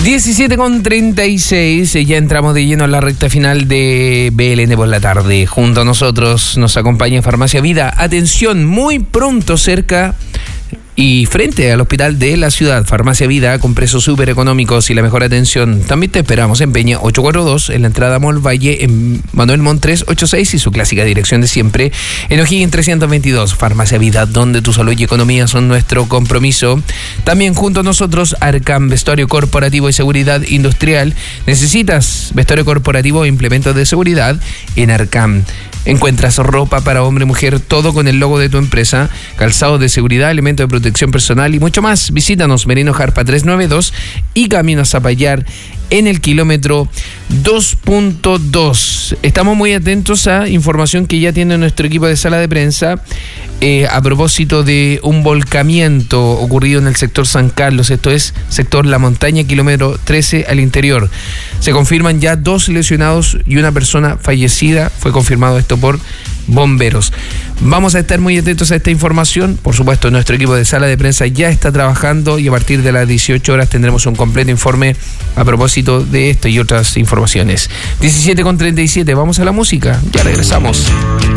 17:36, ya entramos de lleno a la recta final de BLN por la tarde. Junto a nosotros nos acompaña Farmacia Vida. Atención, muy pronto cerca y frente al hospital de la ciudad, Farmacia Vida, con precios súper económicos y la mejor atención. También te esperamos en Peña 842, en la entrada Mall Valle, en Manuel Montt 386 y su clásica dirección de siempre, en O'Higgins 322. Farmacia Vida, donde tu salud y economía son nuestro compromiso. También junto a nosotros, Arcam, vestuario corporativo y seguridad industrial. ¿Necesitas vestuario corporativo e implementos de seguridad? En Arcam encuentras ropa para hombre y mujer, todo con el logo de tu empresa, calzado de seguridad, elementos de protección personal y mucho más. Visítanos, Merino Jarpa 392 y Camino a Zapallar en el kilómetro 2.2. Estamos muy atentos a información que ya tiene nuestro equipo de sala de prensa a propósito de un volcamiento ocurrido en el sector San Carlos, esto es sector La Montaña, kilómetro 13 al interior. Se confirman ya 2 lesionados y una persona fallecida, fue confirmado esto por bomberos. Vamos a estar muy atentos a esta información. Por supuesto, nuestro equipo de sala de prensa ya está trabajando y a partir de las 18 horas tendremos un completo informe a propósito de esto y otras informaciones. 17:37, vamos a la música, ya regresamos.